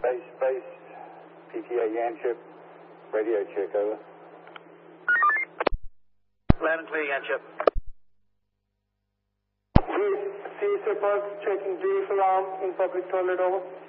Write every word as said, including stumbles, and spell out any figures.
Base, base, P T A Yanchep, radio check, over. Loud and clear, Yanchep. C S F checking vehicle arm in public toilet, over.